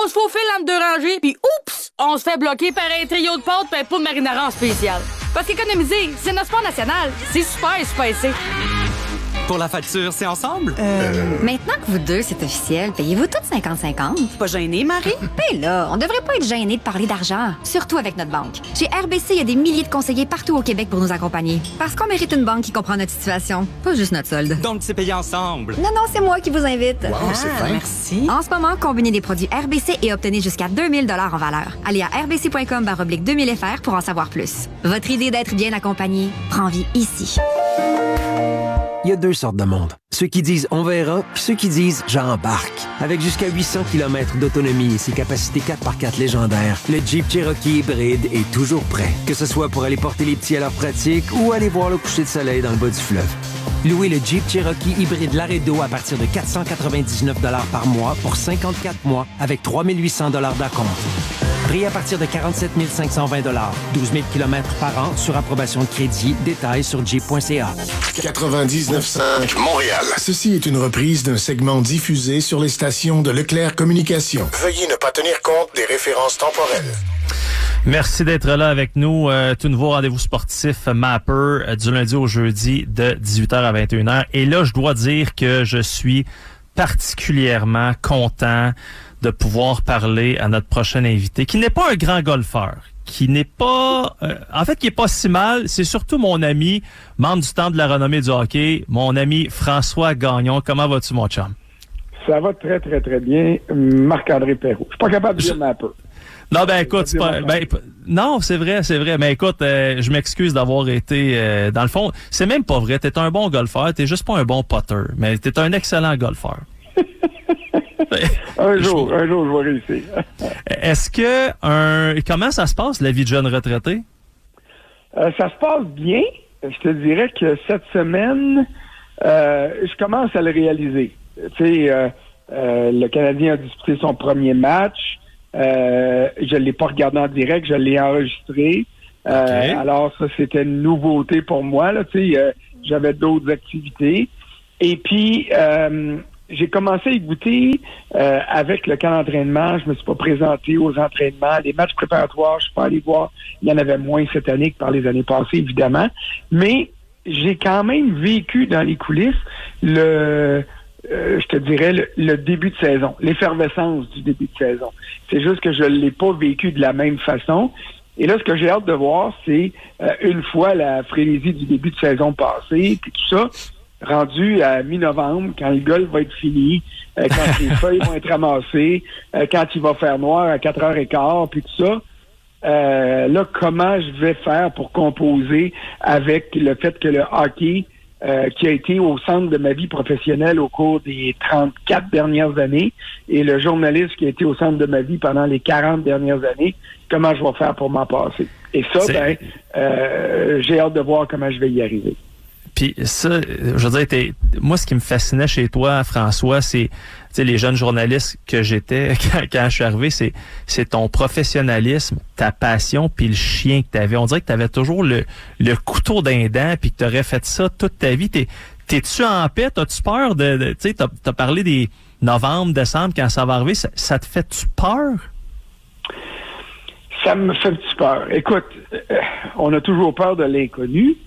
on se faufile entre deux rangées, puis oups, on se fait bloquer par un trio de pâtes et un pot de marinara en spécial. Parce qu'économiser, c'est notre sport national. C'est super spacé. Pour la facture, c'est ensemble? Maintenant que vous deux, c'est officiel, payez-vous toutes 50-50? Pas gêné, Marie? Ben là, on devrait pas être gêné de parler d'argent, surtout avec notre banque. Chez RBC, il y a des milliers de conseillers partout au Québec pour nous accompagner. Parce qu'on mérite une banque qui comprend notre situation, pas juste notre solde. Donc, c'est payé ensemble. Non, c'est moi qui vous invite. Wow, c'est fin. Merci. En ce moment, combinez des produits RBC et obtenez jusqu'à 2000 $ en valeur. Allez à rbc.com/2000fr pour en savoir plus. Votre idée d'être bien accompagné prend vie ici. Il y a deux sortes de monde. Ceux qui disent « on verra » puis ceux qui disent « j'embarque ». Avec jusqu'à 800 km d'autonomie et ses capacités 4x4 légendaires, le Jeep Cherokee hybride est toujours prêt. Que ce soit pour aller porter les petits à leur pratique ou aller voir le coucher de soleil dans le bas du fleuve. Louez le Jeep Cherokee hybride Laredo à partir de 499 $ par mois pour 54 mois avec 3 800 $ d'acompte. Prix à partir de 47 520 $. 12 000 km par an sur approbation de crédit. Détails sur jeep.ca. 99.5 Montréal. Ceci est une reprise d'un segment diffusé sur les stations de Leclerc Communications. Veuillez ne pas tenir compte des références temporelles. Merci d'être là avec nous. Tout nouveau rendez-vous sportif Mapper du lundi au jeudi de 18h à 21h. Et là, je dois dire que je suis particulièrement content de pouvoir parler à notre prochain invité, qui n'est pas un grand golfeur, qui n'est pas... en fait, qui est pas si mal. C'est surtout mon ami, membre du Temple de la renommée du hockey, mon ami François Gagnon. Comment vas-tu, mon chum? Ça va très, très, très bien. Marc-André Perrault. Je suis pas capable de dire Mapper. Non, ben écoute, c'est pas, non, c'est vrai. Mais écoute, je m'excuse d'avoir été... dans le fond, c'est même pas vrai. T'es un bon golfeur, t'es juste pas un bon putter, mais t'es un excellent golfeur. un jour, je vais réussir. Est-ce que comment ça se passe, la vie de jeune retraité? Ça se passe bien. Je te dirais que cette semaine, je commence à le réaliser. Tu sais, le Canadien a disputé son premier match. Je l'ai pas regardé en direct, je l'ai enregistré. Okay. Alors ça, c'était une nouveauté pour moi. Là, tu sais, j'avais d'autres activités. Et puis, j'ai commencé à y goûter avec le camp d'entraînement. Je me suis pas présenté aux entraînements. Les matchs préparatoires, je suis pas allé voir. Il y en avait moins cette année que par les années passées, évidemment. Mais j'ai quand même vécu dans les coulisses je te dirais, le début de saison, l'effervescence du début de saison. C'est juste que je ne l'ai pas vécu de la même façon. Et là, ce que j'ai hâte de voir, c'est une fois la frénésie du début de saison passée, puis tout ça, rendu à mi-novembre, quand le golf va être fini, quand les feuilles vont être ramassées, quand il va faire noir à 4h15, puis tout ça, là, comment je vais faire pour composer avec le fait que le hockey qui a été au centre de ma vie professionnelle au cours des 34 dernières années, et le journaliste qui a été au centre de ma vie pendant les 40 dernières années, comment je vais faire pour m'en passer. Et ça, j'ai hâte de voir comment je vais y arriver. Puis ça, je veux dire, moi, ce qui me fascinait chez toi, François, c'est les jeunes journalistes que j'étais quand je suis arrivé, c'est ton professionnalisme, ta passion, puis le chien que tu avais. On dirait que tu avais toujours le couteau d'un dent, puis que tu aurais fait ça toute ta vie. T'es-tu en paix? T'as-tu peur de tu sais, t'as parlé des novembre, décembre, quand ça va arriver. Ça te fait-tu peur? Ça me fait un petit peur. Écoute, on a toujours peur de l'inconnu.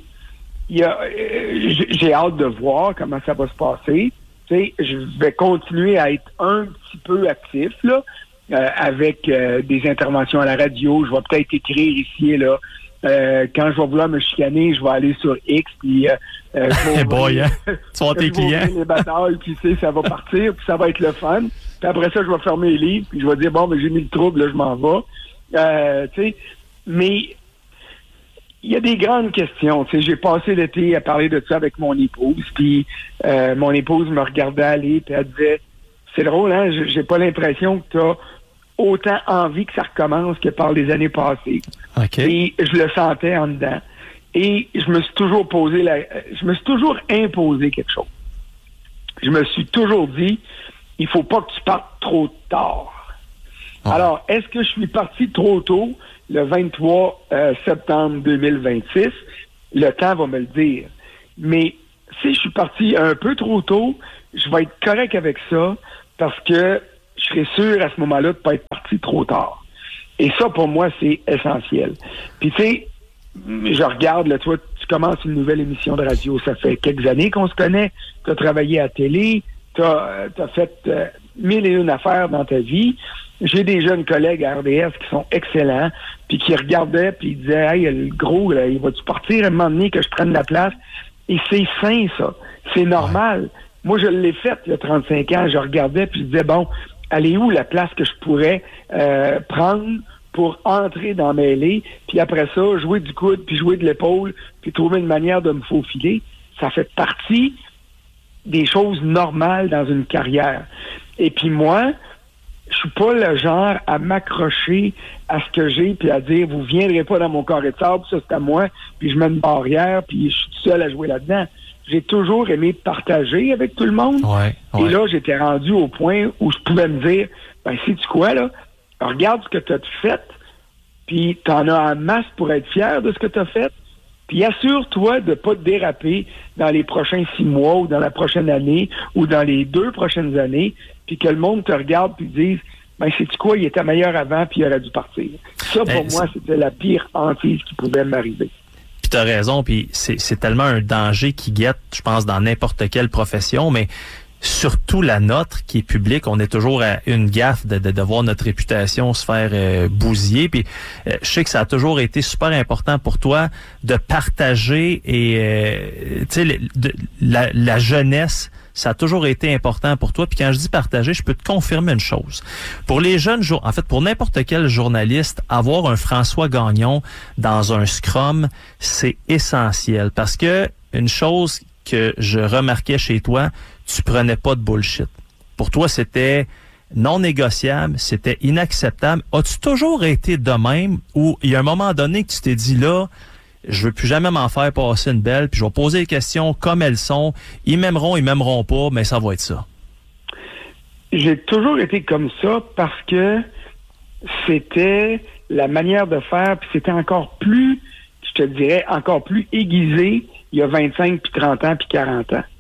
J'ai hâte de voir comment ça va se passer. Tu sais, je vais continuer à être un petit peu actif là, avec des interventions à la radio. Je vais peut-être écrire ici et là. Quand je vais vouloir me chicaner, je vais aller sur X puis boy, hein? Tu vas tes clients. Les batailles, puis ça va partir, puis ça va être le fun. Puis après ça, je vais fermer les livres, puis je vais dire bon, ben j'ai mis le trouble, là, je m'en vais. Tu sais, mais il y a des grandes questions. Tu sais, j'ai passé l'été à parler de ça avec mon épouse, puis mon épouse me regardait aller, puis elle disait, c'est drôle, hein, j'ai pas l'impression que t'as autant envie que ça recommence que par les années passées. Okay. Et je le sentais en dedans. Et je me suis toujours imposé quelque chose. Je me suis toujours dit, il faut pas que tu partes trop tard. Oh. Alors, est-ce que je suis parti trop tôt? Le 23 septembre 2026, le temps va me le dire. Mais si je suis parti un peu trop tôt, je vais être correct avec ça parce que je je serais sûr à ce moment-là de pas être parti trop tard. Et ça, pour moi, c'est essentiel. Puis tu sais, je regarde, là, toi, tu commences une nouvelle émission de radio, ça fait quelques années qu'on se connaît, tu as travaillé à la télé, tu as fait 1001 affaires dans ta vie. J'ai des jeunes collègues à RDS qui sont excellents, puis qui regardaient, puis ils disaient « Hey, le gros, là, il va-tu partir à un moment donné que je prenne la place? » Et c'est sain, ça. C'est normal. Ouais. Moi, je l'ai fait il y a 35 ans. Je regardais, puis je disais « Bon, elle est où la place que je pourrais prendre pour entrer dans mêlée, puis après ça, jouer du coude, puis jouer de l'épaule, puis trouver une manière de me faufiler? » Ça fait partie des choses normales dans une carrière. Et puis moi, je suis pas le genre à m'accrocher à ce que j'ai puis à dire vous viendrez pas dans mon carré de sable, ça c'est à moi, puis je mets une barrière puis je suis tout seul à jouer là-dedans. J'ai toujours aimé partager avec tout le monde. Ouais. Et là, j'étais rendu au point où je pouvais me dire ben sais-tu quoi là, regarde ce que tu as fait, puis t'en as en masse pour être fier de ce que tu as fait. Puis assure-toi de ne pas te déraper dans les prochains 6 mois ou dans la prochaine année ou dans les 2 prochaines années, puis que le monde te regarde puis dise ben sais-tu quoi, il était meilleur avant puis il aurait dû partir. Ça, pour moi, c'était la pire hantise qui pouvait m'arriver. Puis t'as raison, puis c'est tellement un danger qui guette, je pense, dans n'importe quelle profession, mais surtout la nôtre qui est publique, on est toujours à une gaffe de voir notre réputation se faire bousiller. Puis je sais que ça a toujours été super important pour toi de partager et tu sais la jeunesse, ça a toujours été important pour toi. Puis quand je dis partager, je peux te confirmer une chose. Pour les jeunes, en fait, pour n'importe quel journaliste, avoir un François Gagnon dans un scrum, c'est essentiel. Parce que une chose que je remarquais chez toi, tu prenais pas de bullshit. Pour toi, c'était non négociable, c'était inacceptable. As-tu toujours été de même ou il y a un moment donné que tu t'es dit là, je veux plus jamais m'en faire passer une belle, puis je vais poser les questions comme elles sont. Ils m'aimeront, ils m'aimeront pas, mais ça va être ça. J'ai toujours été comme ça parce que c'était la manière de faire, puis c'était encore plus, je te dirais, encore plus aiguisé il y a 25, puis 30 ans, puis 40 ans.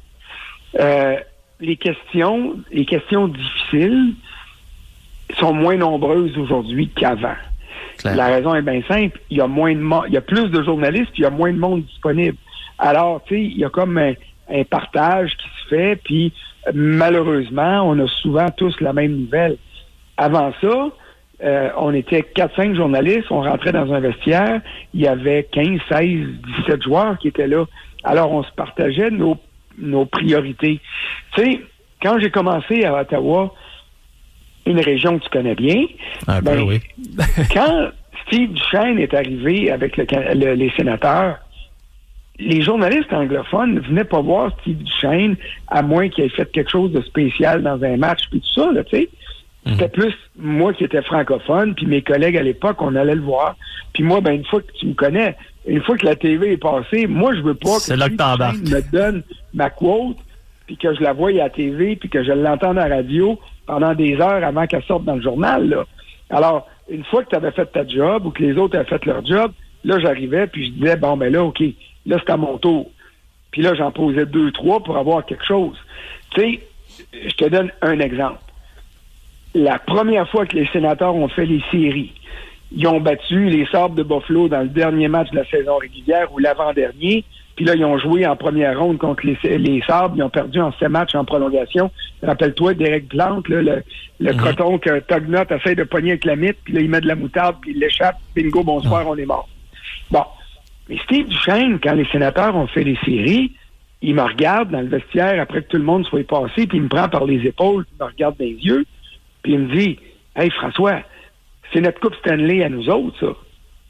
Les questions difficiles sont moins nombreuses aujourd'hui qu'avant. Claire. La raison est bien simple. Il y a plus de journalistes, puis il y a moins de monde disponible. Alors, tu sais, il y a comme un partage qui se fait, puis malheureusement, on a souvent tous la même nouvelle. Avant ça, on était 4-5 journalistes, on rentrait dans un vestiaire, il y avait 15, 16, 17 joueurs qui étaient là. Alors, on se partageait nos priorités. Tu sais, quand j'ai commencé à Ottawa, une région que tu connais bien, oui. Quand Steve Duchesne est arrivé avec les sénateurs, les journalistes anglophones ne venaient pas voir Steve Duchesne à moins qu'il ait fait quelque chose de spécial dans un match, puis tout ça, là, tu sais. C'était plus moi qui étais francophone, puis mes collègues à l'époque, on allait le voir. Puis moi, une fois que tu me connais, une fois que la TV est passée, moi, je veux pas que Steve Duchesne me donne ma quote, puis que je la voie à la TV, puis que je l'entende à la radio pendant des heures avant qu'elle sorte dans le journal, là. Alors, une fois que tu avais fait ta job ou que les autres avaient fait leur job, là, j'arrivais, puis je disais, là, OK, là, c'est à mon tour. Puis là, j'en posais 2, 3 pour avoir quelque chose. Tu sais, je te donne un exemple. La première fois que les sénateurs ont fait les séries, ils ont battu les Sabres de Buffalo dans le dernier match de la saison régulière ou l'avant-dernier. Puis là, ils ont joué en première ronde contre les Sabres. Ils ont perdu en 7 matchs en prolongation. Rappelle-toi, Derek Plante, là, le croton que Tognot essaie de pogner avec la mythe, puis là, il met de la moutarde, puis il l'échappe. Bingo, bonsoir, on est mort. Bon. Mais Steve Duchesne, quand les sénateurs ont fait les séries, il me regarde dans le vestiaire après que tout le monde soit passé, puis il me prend par les épaules, il me regarde dans les yeux, puis il me dit « Hey, François, c'est notre Coupe Stanley à nous autres, ça. »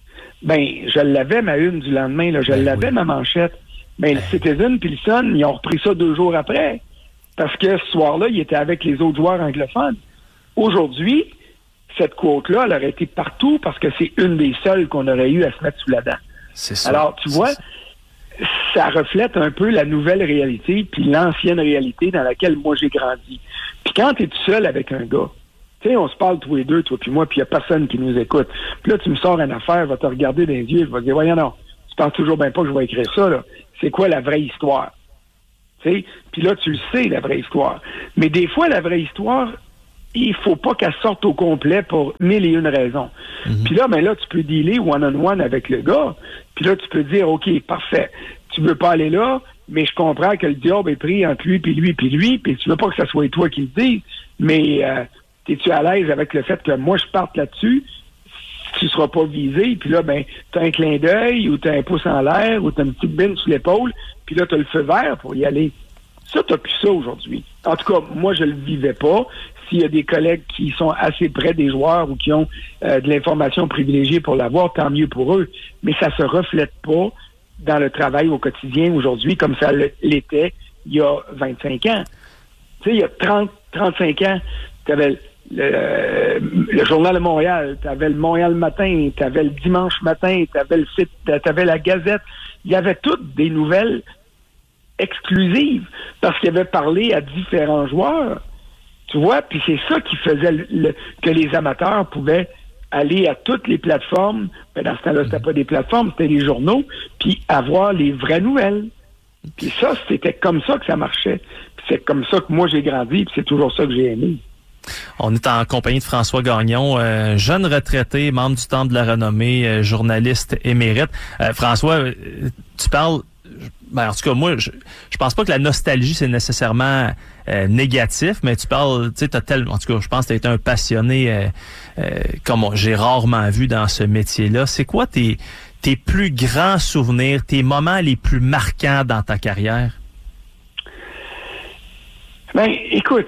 Je l'avais, ma une du lendemain, là, l'avais, ma manchette. Le Citizen puis le Sun, ils ont repris ça 2 jours après. Parce que ce soir-là, il était avec les autres joueurs anglophones. Aujourd'hui, cette quote-là, elle aurait été partout parce que c'est une des seules qu'on aurait eu à se mettre sous la dent. C'est ça. Alors, tu vois, ça reflète un peu la nouvelle réalité puis l'ancienne réalité dans laquelle moi j'ai grandi. Puis quand tu es tout seul avec un gars, tu sais, on se parle tous les deux, toi puis moi, puis il n'y a personne qui nous écoute. Puis là, tu me sors une affaire, je vais te regarder dans les yeux, je vais te dire, voyons non, tu penses toujours bien pas que je vais écrire ça, là. C'est quoi la vraie histoire? Tu sais? Puis là, tu le sais, la vraie histoire. Mais des fois, la vraie histoire il faut pas qu'elle sorte au complet pour 1001 raisons. Puis là, ben là, tu peux dealer one-on-one avec le gars. Puis là, tu peux dire, OK, parfait, tu veux pas aller là, mais je comprends que le diable est pris entre lui, puis lui, puis lui, puis tu veux pas que ça soit toi qui le dise, mais es-tu à l'aise avec le fait que moi, je parte là-dessus, tu seras pas visé, puis là, ben, t'as un clin d'œil, ou t'as un pouce en l'air, ou t'as une petite bine sous l'épaule, puis là, t'as le feu vert pour y aller. Ça, t'as plus ça aujourd'hui. En tout cas, moi, je le vivais pas. S'il y a des collègues qui sont assez près des joueurs ou qui ont de l'information privilégiée pour l'avoir, tant mieux pour eux. Mais ça se reflète pas dans le travail au quotidien aujourd'hui comme ça l'était il y a 25 ans. Tu sais, il y a 35 ans, tu avais le Journal de Montréal, tu avais le Montréal Matin, tu avais le Dimanche Matin, tu avais le site, tu avais la Gazette. Il y avait toutes des nouvelles exclusives parce qu'il avait parlé à différents joueurs. Tu vois, puis c'est ça qui faisait que les amateurs pouvaient aller à toutes les plateformes. Ben dans ce temps-là, c'était pas des plateformes, c'était les journaux, puis avoir les vraies nouvelles. Puis ça, c'était comme ça que ça marchait. Puis c'est comme ça que moi, j'ai grandi, puis c'est toujours ça que j'ai aimé. On est en compagnie de François Gagnon, jeune retraité, membre du Temple de la Renommée, journaliste émérite. François, tu parles... Ben, en tout cas, moi, je pense pas que la nostalgie, c'est nécessairement négatif, mais tu parles, tu sais, en tout cas, je pense que tu as été un passionné comme j'ai rarement vu dans ce métier-là. C'est quoi tes plus grands souvenirs, tes moments les plus marquants dans ta carrière? Ben, écoute,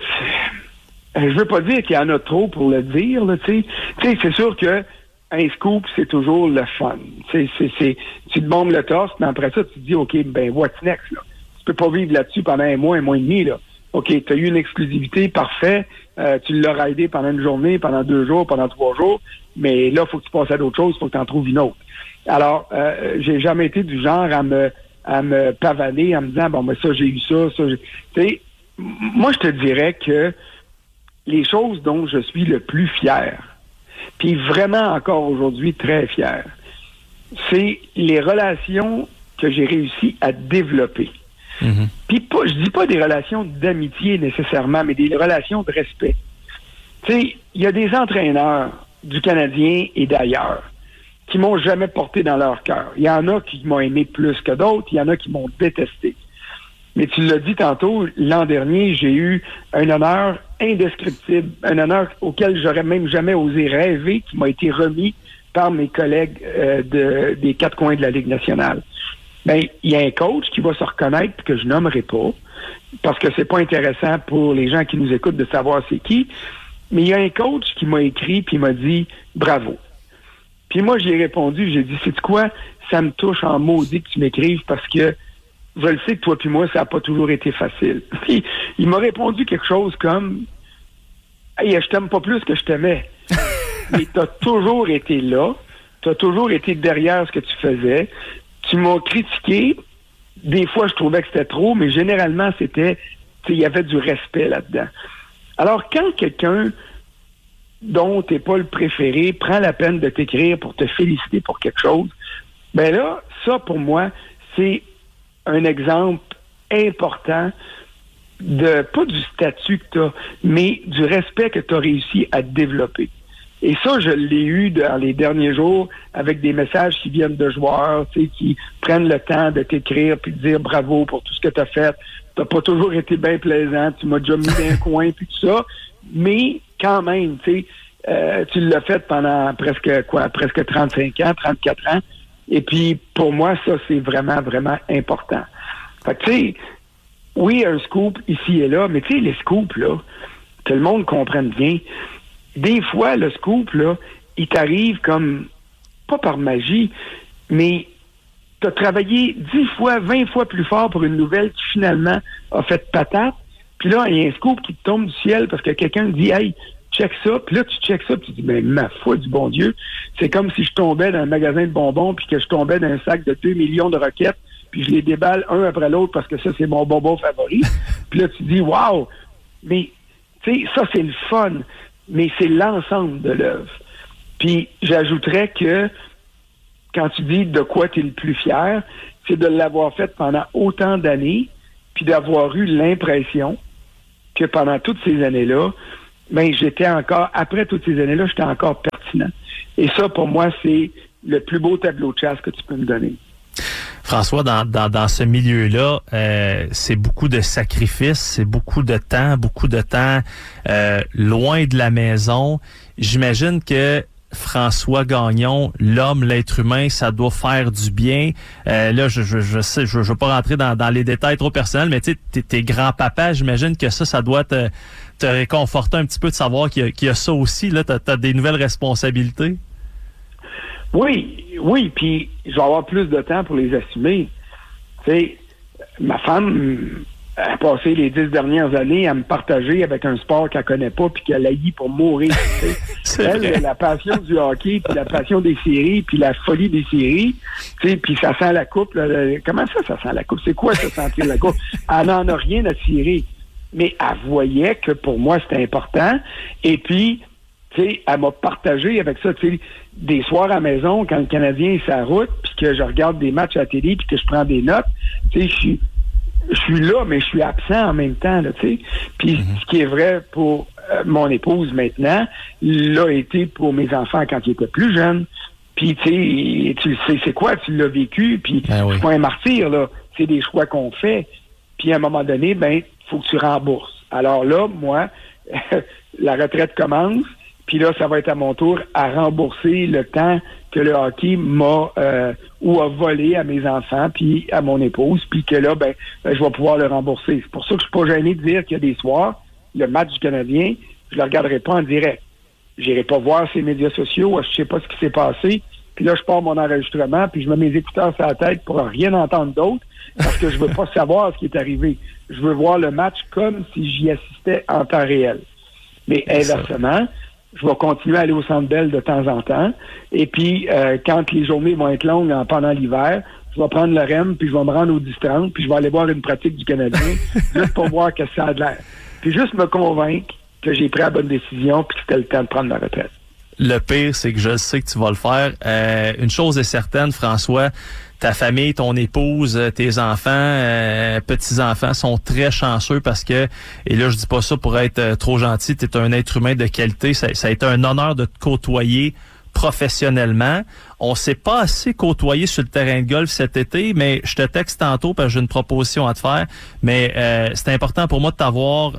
je veux pas dire qu'il y en a trop pour le dire, là, tu sais, c'est sûr que un scoop, c'est toujours le fun. Tu te bombes le torse, mais après ça, tu te dis, OK, ben, what's next, là? Tu peux pas vivre là-dessus pendant un mois et demi, là. OK, tu as eu une exclusivité, parfait. Tu l'as raidé pendant une journée, pendant 2 jours, pendant 3 jours, mais là, il faut que tu passes à d'autres choses, il faut que tu en trouves une autre. Alors, j'ai jamais été du genre à me pavaner en me disant, bon, ben, ça, j'ai eu ça, tu sais, moi, je te dirais que les choses dont je suis le plus fier, puis vraiment encore aujourd'hui très fier, c'est les relations que j'ai réussi à développer. Puis je dis pas des relations d'amitié nécessairement, mais des relations de respect. Tu sais, il y a des entraîneurs du Canadien et d'ailleurs qui m'ont jamais porté dans leur cœur. Il y en a qui m'ont aimé plus que d'autres, il y en a qui m'ont détesté. Mais tu l'as dit tantôt, l'an dernier, j'ai eu un honneur indescriptible, un honneur auquel j'aurais même jamais osé rêver, qui m'a été remis par mes collègues des 4 coins de la Ligue nationale. Ben, il y a un coach qui va se reconnaître que je nommerai pas, parce que c'est pas intéressant pour les gens qui nous écoutent de savoir c'est qui, mais il y a un coach qui m'a écrit puis m'a dit bravo. Puis moi, j'ai répondu, j'ai dit, sais-tu quoi, ça me touche en maudit que tu m'écrives parce que je le sais que toi puis moi, ça n'a pas toujours été facile. Puis, il m'a répondu quelque chose comme hey, je t'aime pas plus que je t'aimais. Mais t'as toujours été là, t'as toujours été derrière ce que tu faisais. Tu m'as critiqué. Des fois, je trouvais que c'était trop, mais généralement, c'était, il y avait du respect là-dedans. Alors, quand quelqu'un dont t'es pas le préféré prend la peine de t'écrire pour te féliciter pour quelque chose, ben là, ça, pour moi, c'est un exemple important de, pas du statut que t'as, mais du respect que t'as réussi à développer. Et ça, je l'ai eu dans les derniers jours avec des messages qui viennent de joueurs, tu sais, qui prennent le temps de t'écrire puis de dire bravo pour tout ce que tu as fait. T'as pas toujours été bien plaisant, tu m'as déjà mis dans un coin puis tout ça, mais quand même, tu sais, tu l'as fait pendant presque 35 ans, 34 ans. Et puis, pour moi, ça, c'est vraiment, vraiment important. Fait que, tu sais, oui, un scoop ici et là, mais tu sais, les scoops, là, que le monde comprenne bien, des fois, le scoop, là, il t'arrive comme, pas par magie, mais t'as travaillé 10 fois, 20 fois plus fort pour une nouvelle qui, finalement, a fait patate. Puis là, il y a un scoop qui te tombe du ciel parce que quelqu'un dit « Hey, check ça », puis là, tu check ça, puis tu dis « Ben, ma foi du bon Dieu, c'est comme si je tombais dans un magasin de bonbons puis que je tombais dans un sac de 2 millions de roquettes, puis je les déballe un après l'autre parce que ça, c'est mon bonbon favori. » Puis là, tu dis « Wow! » Mais, tu sais, ça, c'est le fun, mais c'est l'ensemble de l'œuvre. Puis, j'ajouterais que quand tu dis de quoi tu es le plus fier, c'est de l'avoir fait pendant autant d'années, puis d'avoir eu l'impression que pendant toutes ces années-là, mais j'étais encore, après toutes ces années-là, j'étais encore pertinent. Et ça, pour moi, c'est le plus beau tableau de chasse que tu peux me donner. François, dans ce milieu-là, c'est beaucoup de sacrifices, c'est beaucoup de temps loin de la maison. J'imagine que François Gagnon, l'homme, l'être humain, ça doit faire du bien. Là, je sais, je veux pas rentrer dans les détails trop personnels, mais tu sais, t'es grand-papa, j'imagine que ça doit te réconforter un petit peu de savoir qu'il y a ça aussi. Là, t'as des nouvelles responsabilités. Oui, puis je vais avoir plus de temps pour les assumer. Tu sais, ma femme a passé les 10 dernières années à me partager avec un sport qu'elle connaît pas puis qu'elle haït pour mourir. Elle, la passion du hockey, puis la passion des séries, puis la folie des séries, tu sais, puis ça sent la coupe. Là, comment ça sent la coupe? C'est quoi ça, sentir la coupe? Elle n'en a rien à tirer. Mais elle voyait que pour moi, c'était important. Et puis, tu sais, elle m'a partagé avec ça, tu sais, des soirs à la maison, quand le Canadien est sa route, puis que je regarde des matchs à la télé, puis que je prends des notes, tu sais, je suis là, mais je suis absent en même temps, là, tu sais. Puis ce qui est vrai pour mon épouse maintenant, l'a été pour mes enfants quand ils étaient plus jeunes. Puis, tu sais, tu sais, c'est quoi, tu l'as vécu, puis je suis pas un martyr, là. C'est des choix qu'on fait. Puis à un moment donné, ben, faut que tu rembourses. Alors là, moi, la retraite commence, puis là, ça va être à mon tour à rembourser le temps que le hockey m'a ou a volé à mes enfants puis à mon épouse, puis que là, ben, je vais pouvoir le rembourser. C'est pour ça que je suis pas gêné de dire qu'il y a des soirs, le match du Canadien, je le regarderai pas en direct. J'irai pas voir ses médias sociaux, je sais pas ce qui s'est passé, puis là, je pars mon enregistrement, puis je mets mes écouteurs sur la tête pour rien entendre d'autre, parce que je veux pas savoir ce qui est arrivé. Je veux voir le match comme si j'y assistais en temps réel. Mais inversement, je vais continuer à aller au Centre Bell de temps en temps. Et puis, quand les journées vont être longues pendant l'hiver, je vais prendre le REM, puis je vais me rendre au 10-30, puis je vais aller voir une pratique du Canadien, juste pour voir que ça a de l'air. Puis juste me convaincre que j'ai pris la bonne décision, puis que c'était le temps de prendre ma retraite. Le pire, c'est que je sais que tu vas le faire. Une chose est certaine, François, ta famille, ton épouse, tes enfants, petits-enfants sont très chanceux parce que, et là je dis pas ça pour être trop gentil, tu es un être humain de qualité, ça a été un honneur de te côtoyer professionnellement. On s'est pas assez côtoyé sur le terrain de golf cet été, mais je te texte tantôt parce que j'ai une proposition à te faire, mais c'est important pour moi de t'avoir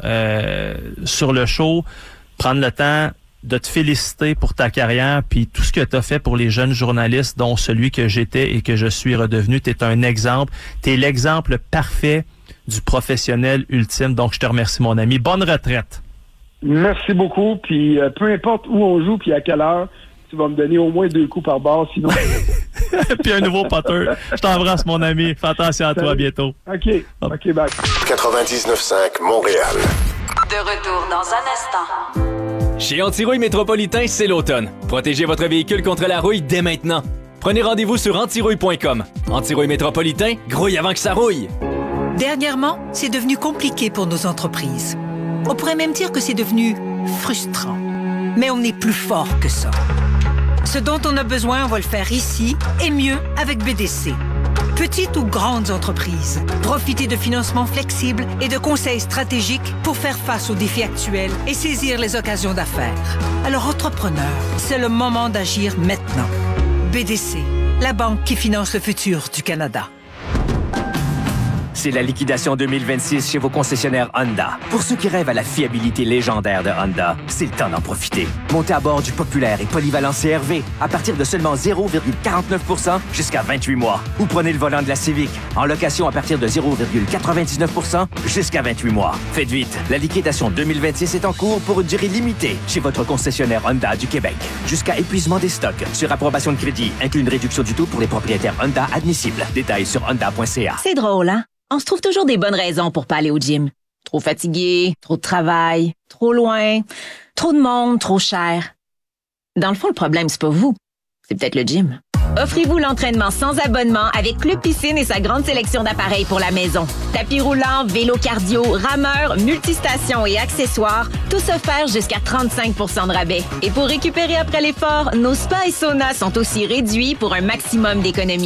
sur le show, prendre le temps de te féliciter pour ta carrière puis tout ce que tu as fait pour les jeunes journalistes, dont celui que j'étais et que je suis redevenu. Tu es un exemple. Tu es l'exemple parfait du professionnel ultime. Donc, je te remercie, mon ami. Bonne retraite. Merci beaucoup. Puis, peu importe où on joue puis à quelle heure, tu vas me donner au moins 2 coups par barre, sinon... Puis un nouveau poteur. Je t'embrasse, mon ami. Fais attention à toi. À bientôt. OK, bye. 99.5 Montréal. De retour dans un instant. Chez Antirouille Métropolitain, c'est l'automne. Protégez votre véhicule contre la rouille dès maintenant. Prenez rendez-vous sur antirouille.com. Antirouille Métropolitain, grouille avant que ça rouille. Dernièrement, c'est devenu compliqué pour nos entreprises. On pourrait même dire que c'est devenu frustrant. Mais on est plus fort que ça. Ce dont on a besoin, on va le faire ici et mieux avec BDC. Petites ou grandes entreprises, profitez de financements flexibles et de conseils stratégiques pour faire face aux défis actuels et saisir les occasions d'affaires. Alors, entrepreneurs, c'est le moment d'agir maintenant. BDC, la banque qui finance le futur du Canada. C'est la liquidation 2026 chez vos concessionnaires Honda. Pour ceux qui rêvent à la fiabilité légendaire de Honda, c'est le temps d'en profiter. Montez à bord du populaire et polyvalent CR-V à partir de seulement 0,49% jusqu'à 28 mois. Ou prenez le volant de la Civic en location à partir de 0,99% jusqu'à 28 mois. Faites vite, la liquidation 2026 est en cours pour une durée limitée chez votre concessionnaire Honda du Québec. Jusqu'à épuisement des stocks. Sur approbation de crédit, inclut une réduction du taux pour les propriétaires Honda admissibles. Détails sur honda.ca. C'est drôle, hein? On se trouve toujours des bonnes raisons pour pas aller au gym. Trop fatigué, trop de travail, trop loin, trop de monde, trop cher. Dans le fond, le problème, c'est pas vous. C'est peut-être le gym. Offrez-vous l'entraînement sans abonnement avec Club Piscine et sa grande sélection d'appareils pour la maison. Tapis roulant, vélo cardio, rameur, multistations et accessoires, tous offerts jusqu'à 35% de rabais. Et pour récupérer après l'effort, nos spas et saunas sont aussi réduits pour un maximum d'économie.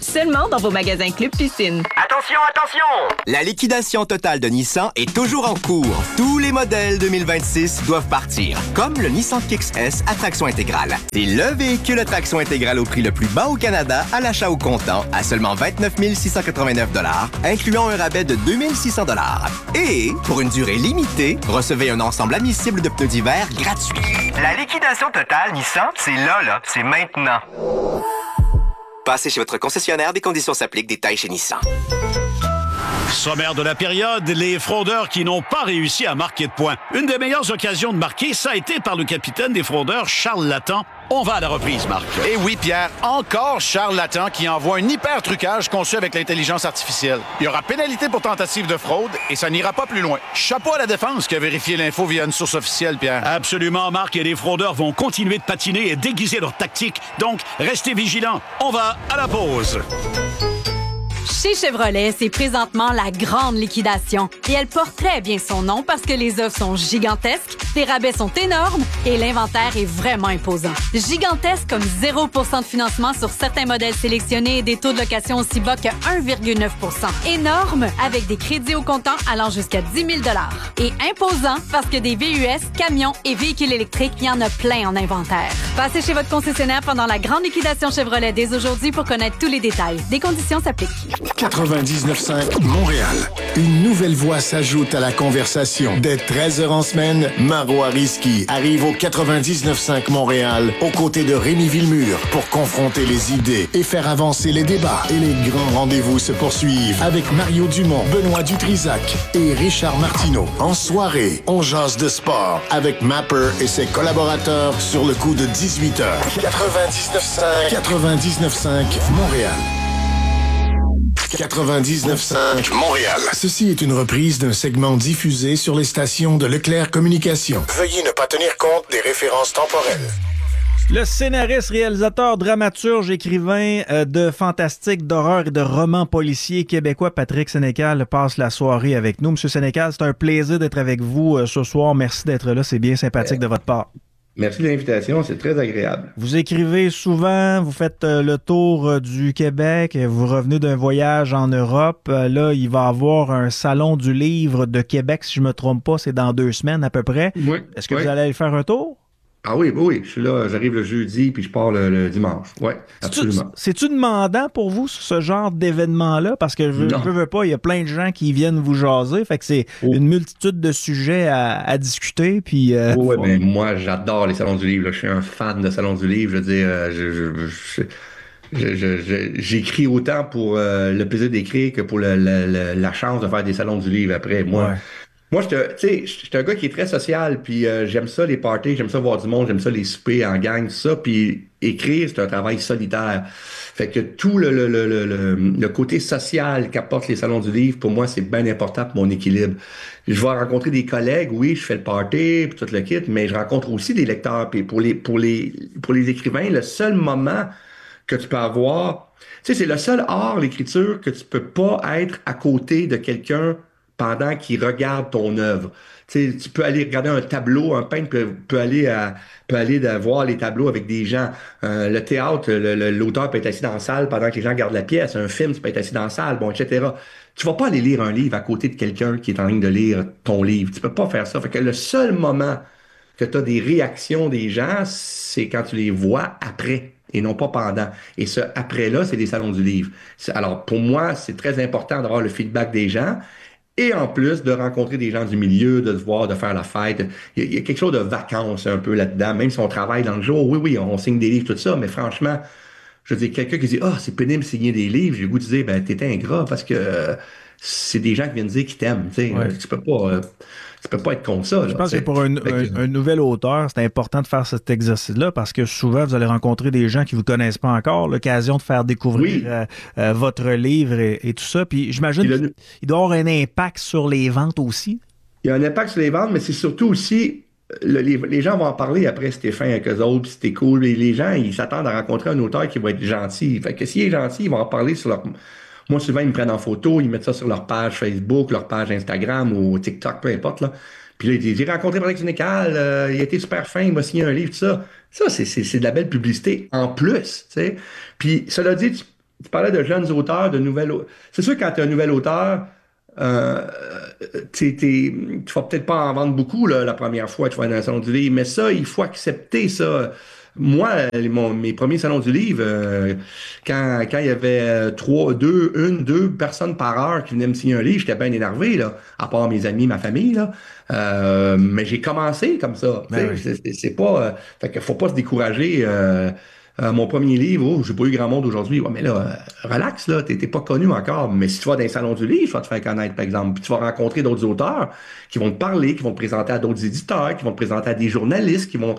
seulement dans vos magasins Club Piscine. Attention, attention! La liquidation totale de Nissan est toujours en cours. Tous les modèles 2026 doivent partir, comme le Nissan Kicks S à traction intégrale. C'est le véhicule à traction intégrale au prix le plus bas au Canada à l'achat au comptant à seulement 29 689 $, incluant un rabais de 2 600 $. Et, pour une durée limitée, recevez un ensemble admissible de pneus d'hiver gratuit. La liquidation totale Nissan, c'est là, c'est maintenant. Passez chez votre concessionnaire, des conditions s'appliquent, détails chez Nissan. Sommaire de la période, les fraudeurs qui n'ont pas réussi à marquer de points. Une des meilleures occasions de marquer, ça a été par le capitaine des fraudeurs, Charles Lattan. On va à la reprise, Marc. Et oui, Pierre, encore Charles Lattan qui envoie un hyper-trucage conçu avec l'intelligence artificielle. Il y aura pénalité pour tentative de fraude et ça n'ira pas plus loin. Chapeau à la défense qui a vérifié l'info via une source officielle, Pierre. Absolument, Marc, et les fraudeurs vont continuer de patiner et déguiser leur tactique. Donc, restez vigilants. On va à la pause. Chez Chevrolet, c'est présentement la grande liquidation. Et elle porte très bien son nom parce que les offres sont gigantesques, les rabais sont énormes et l'inventaire est vraiment imposant. Gigantesque comme 0% de financement sur certains modèles sélectionnés et des taux de location aussi bas que 1,9%. Énorme avec des crédits au comptant allant jusqu'à 10 000 $. Et imposant parce que des VUS, camions et véhicules électriques, il y en a plein en inventaire. Passez chez votre concessionnaire pendant la grande liquidation Chevrolet dès aujourd'hui pour connaître tous les détails. Des conditions s'appliquent. 99.5 Montréal. Une nouvelle voix s'ajoute à la conversation. Dès 13h en semaine, Marois Risky arrive au 99.5 Montréal aux côtés de Rémi Villemur pour confronter les idées et faire avancer les débats. Et les grands rendez-vous se poursuivent avec Mario Dumont, Benoît Dutrisac et Richard Martineau. En soirée, on jase de sport avec Mapper et ses collaborateurs sur le coup de 18h. 99.5 Montréal. 99.5 Montréal. Ceci est une reprise d'un segment diffusé sur les stations de Leclerc Communications. Veuillez ne pas tenir compte des références temporelles. Le scénariste, réalisateur, dramaturge, écrivain de fantastique, d'horreur et de romans policiers québécois, Patrick Sénécal, passe la soirée avec nous. Monsieur Sénécal, c'est un plaisir d'être avec vous ce soir. Merci d'être là. C'est bien sympathique de votre part. Merci de l'invitation, c'est très agréable. Vous écrivez souvent, vous faites le tour du Québec, vous revenez d'un voyage en Europe. Là, il va y avoir un salon du livre de Québec, si je me trompe pas, c'est dans 2 semaines à peu près. Oui. Est-ce que vous allez aller faire un tour? Ah oui, je suis là, j'arrive le jeudi puis je pars le dimanche. Oui, absolument. C'est-tu demandant pour vous, ce genre d'événement-là? Parce que je veux pas, il y a plein de gens qui viennent vous jaser, fait que c'est une multitude de sujets à discuter. Puis, oui, mais moi, j'adore les salons du livre. Là. Je suis un fan de salons du livre. Je veux dire, j'écris autant pour le plaisir d'écrire que pour la chance de faire des salons du livre après. Moi, je suis un gars qui est très social, puis j'aime ça les parties, j'aime ça voir du monde, j'aime ça les soupers en gang, tout ça, puis écrire, c'est un travail solitaire. Fait que tout le côté social qu'apportent les salons du livre, pour moi, c'est bien important pour mon équilibre. Je vais rencontrer des collègues, oui, je fais le party, puis tout le kit, mais je rencontre aussi des lecteurs, puis pour les écrivains, le seul moment que tu peux avoir, tu sais, c'est le seul art, l'écriture, que tu peux pas être à côté de quelqu'un pendant qu'il regarde ton œuvre. Tu sais, tu peux aller regarder un tableau, un peintre peut aller voir les tableaux avec des gens. Le théâtre, l'auteur peut être assis dans la salle pendant que les gens regardent la pièce. Un film, tu peux être assis dans la salle, bon, etc. Tu vas pas aller lire un livre à côté de quelqu'un qui est en ligne de lire ton livre. Tu peux pas faire ça. Fait que le seul moment que tu as des réactions des gens, c'est quand tu les vois après et non pas pendant. Et ce après-là, c'est des salons du livre. Alors, pour moi, c'est très important d'avoir le feedback des gens. Et en plus, de rencontrer des gens du milieu, de te voir, de faire la fête. Il y a quelque chose de vacances un peu là-dedans, même si on travaille dans le jour. Oui, on signe des livres, tout ça, mais franchement, je veux dire, quelqu'un qui dit « Ah, c'est pénible de signer des livres », j'ai le goût de dire « Ben, t'es ingrat parce que c'est des gens qui viennent dire qu'ils t'aiment. » Tu peux pas être contre ça. Là, je pense que pour un nouvel auteur, c'est important de faire cet exercice-là parce que souvent, vous allez rencontrer des gens qui vous connaissent pas encore, l'occasion de faire découvrir votre livre et tout ça. Puis j'imagine qu'il doit avoir un impact sur les ventes aussi. Il y a un impact sur les ventes, mais c'est surtout aussi... les gens vont en parler après si t'es fin avec eux autres, puis si t'es cool. Et les gens, ils s'attendent à rencontrer un auteur qui va être gentil. Fait que s'il est gentil, ils vont en parler sur leur... Moi, souvent, ils me prennent en photo, ils mettent ça sur leur page Facebook, leur page Instagram ou TikTok, peu importe. Là. Puis là, ils disent, j'ai rencontré Patrick Sénécal, il a été super fin, il m'a signé un livre, tout ça. Ça, c'est de la belle publicité en plus. T'sais. Puis, cela dit, tu parlais de jeunes auteurs, de nouvelles... C'est sûr que quand tu es un nouvel auteur, tu vas peut-être pas en vendre beaucoup là, la première fois que tu vas dans un salon du livre, mais ça, il faut accepter ça. Moi, mes premiers salons du livre, quand il y avait deux personnes par heure qui venaient me signer un livre, j'étais bien énervé, là, à part mes amis, ma famille, là. Mais j'ai commencé comme ça. Ben oui. C'est pas... fait qu'il faut pas se décourager. Mon premier livre, j'ai pas eu grand monde aujourd'hui. Ouais, mais là, relax, là, t'es pas connu encore. Mais si tu vas dans les salons du livre, tu vas te faire connaître, par exemple. Puis tu vas rencontrer d'autres auteurs qui vont te parler, qui vont te présenter à d'autres éditeurs, qui vont te présenter à des journalistes, qui vont...